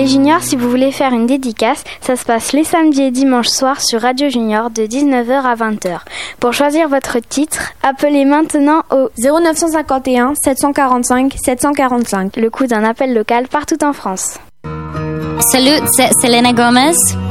Les juniors, si vous voulez faire une dédicace, ça se passe les samedis et dimanches soirs sur Radio Junior de 19h à 20h. Pour choisir votre titre, appelez maintenant au 0951 745 745. Le coût d'un appel local partout en France. Salut, c'est Selena Gomez.